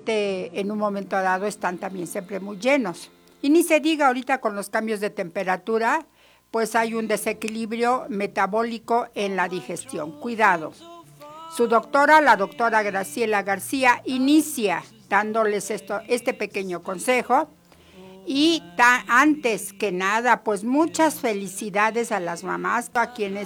obviamente en un momento dado están también siempre muy llenos. Y ni se diga ahorita con los cambios de temperatura, pues hay un desequilibrio metabólico en la digestión. Cuidado. Su doctora, la doctora Graciela García, inicia dándoles este pequeño consejo. Y antes que nada, pues muchas felicidades a las mamás aquí en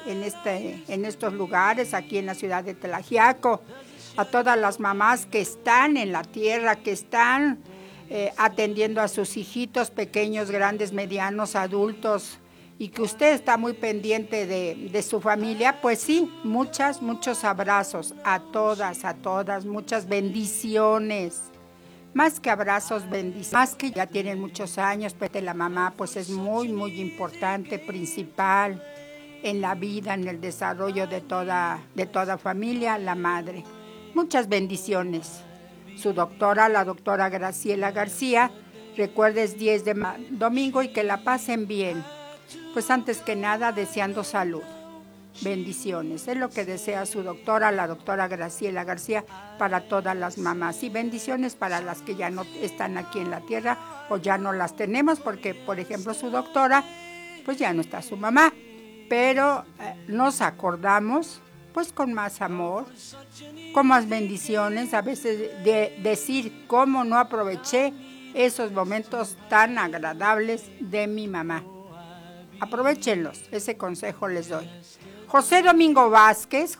estos lugares, aquí en la ciudad de Tlaxiaco, a todas las mamás que están en la tierra, que están atendiendo a sus hijitos pequeños, grandes, medianos, adultos, y que usted está muy pendiente de su familia. Pues sí, muchos abrazos a todas, muchas bendiciones. Más que abrazos, bendiciones, más que ya tienen muchos años, pero la mamá pues es muy importante, principal en la vida, en el desarrollo de toda familia, la madre. Muchas bendiciones. Su doctora, la doctora Graciela García, recuerdes 10 de domingo y que la pasen bien. Pues antes que nada, deseando salud. Bendiciones, es lo que desea su doctora, la doctora Graciela García, para todas las mamás, y bendiciones para las que ya no están aquí en la tierra o ya no las tenemos, porque por ejemplo su doctora, pues ya no está su mamá, pero nos acordamos pues con más amor, con más bendiciones, a veces de decir cómo no aproveché esos momentos tan agradables de mi mamá. Aprovechenlos, ese consejo les doy. José Domingo Vázquez,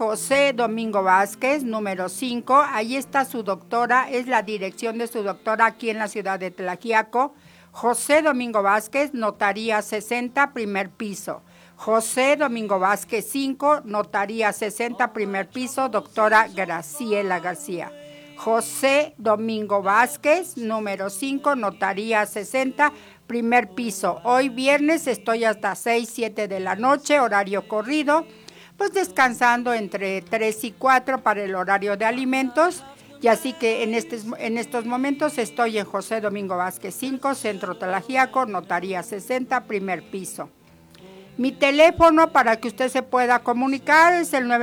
número 5, ahí está su doctora, es la dirección de su doctora aquí en la ciudad de Tlaxiaco. José Domingo Vázquez, notaría 60, primer piso. José Domingo Vázquez 5, notaría 60, primer piso, doctora Graciela García. José Domingo Vázquez, número 5, notaría 60, primer piso. Hoy viernes estoy hasta 6, 7 de la noche, horario corrido, pues descansando entre 3 y 4 para el horario de alimentos. Y así que en estos momentos estoy en José Domingo Vázquez 5, Centro Tlaxiaco, notaría 60, primer piso. Mi teléfono para que usted se pueda comunicar es el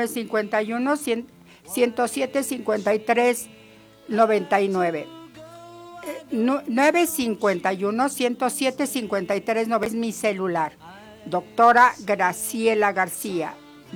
951-107-5399. 951-107-5399 es mi celular. Doctora Graciela García,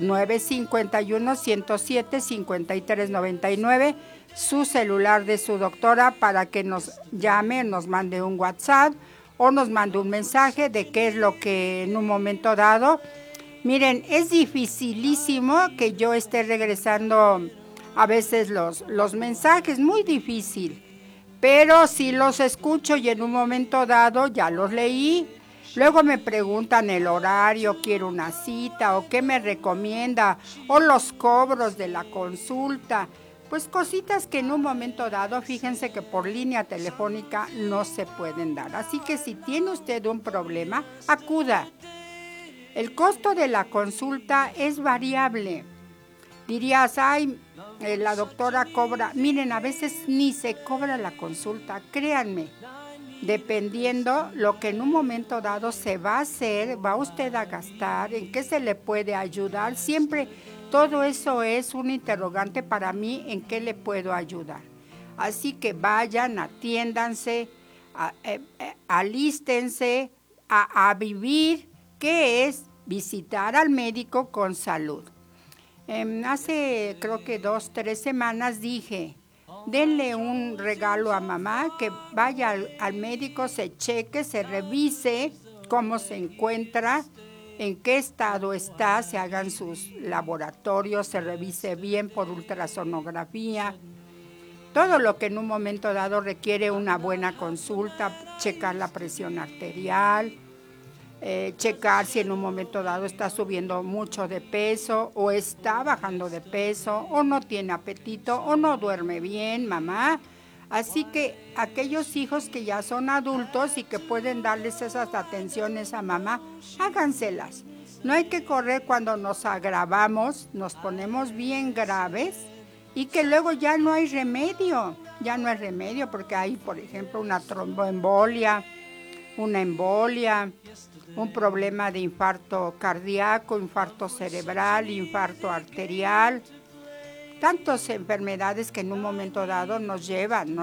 951-107-5399, su celular de su doctora, para que nos llame, nos mande un WhatsApp o nos mande un mensaje de qué es lo que en un momento dado. Miren, es dificilísimo que yo esté regresando a veces los mensajes, muy difícil. Pero si los escucho y en un momento dado ya los leí, luego me preguntan el horario, quiero una cita o qué me recomienda, o los cobros de la consulta, pues cositas que en un momento dado, fíjense que por línea telefónica no se pueden dar. Así que si tiene usted un problema, acuda. El costo de la consulta es variable. Dirías, ay, la doctora cobra. Miren, a veces ni se cobra la consulta, créanme. Dependiendo lo que en un momento dado se va a hacer, va usted a gastar, en qué se le puede ayudar. Siempre todo eso es un interrogante para mí, en qué le puedo ayudar. Así que vayan, atiéndanse, alístense a vivir, que es visitar al médico con salud. Hace creo que 2, 3 semanas dije, denle un regalo a mamá, que vaya al médico, se cheque, se revise cómo se encuentra, en qué estado está, se hagan sus laboratorios, se revise bien por ultrasonografía, todo lo que en un momento dado requiere una buena consulta, checar la presión arterial, checar si en un momento dado está subiendo mucho de peso o está bajando de peso o no tiene apetito o no duerme bien, mamá. Así que aquellos hijos que ya son adultos y que pueden darles esas atenciones a mamá, háganselas. No hay que correr cuando nos agravamos, nos ponemos bien graves y que luego ya no hay remedio. Ya no hay remedio porque hay, por ejemplo, una tromboembolia, una embolia, un problema de infarto cardíaco, infarto cerebral, infarto arterial, tantas enfermedades que en un momento dado nos llevan, ¿no?